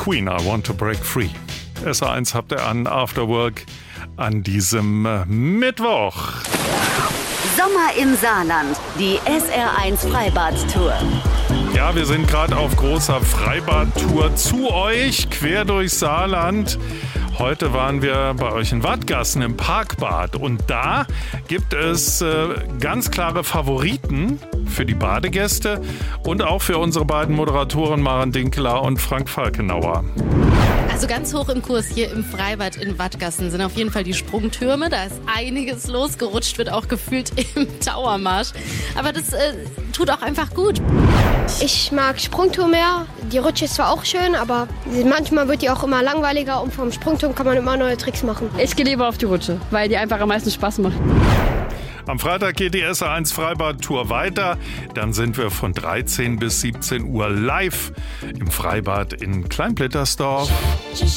Queen, I Want to Break Free. SR1 habt ihr an After Work an diesem Mittwoch. Sommer im Saarland, die SR1 Freibad-Tour. Ja, wir sind gerade auf großer Freibad-Tour zu euch, quer durchs Saarland. Heute waren wir bei euch in Wattgassen im Parkbad und da gibt es ganz klare Favoriten für die Badegäste und auch für unsere beiden Moderatoren Maren Dinkeler und Frank Falkenauer. Also ganz hoch im Kurs hier im Freibad in Wattgassen sind auf jeden Fall die Sprungtürme. Da ist einiges los, gerutscht wird auch gefühlt im Dauermarsch. Aber das tut auch einfach gut. Ich mag Sprungturm mehr. Die Rutsche ist zwar auch schön, aber manchmal wird die auch immer langweiliger und vom Sprungturm kann man immer neue Tricks machen. Ich gehe lieber auf die Rutsche, weil die einfach am meisten Spaß macht. Am Freitag geht die SR1 Freibad-Tour weiter. Dann sind wir von 13 bis 17 Uhr live im Freibad in Kleinblittersdorf.